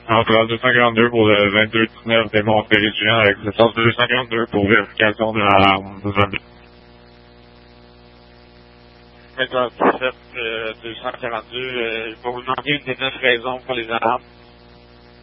Entre 242 pour le 22-19 des Montpellier avec le sens 242 pour vérification de la 22. 22-17, 242, pour vous demander une des 9 raisons pour les alarmes.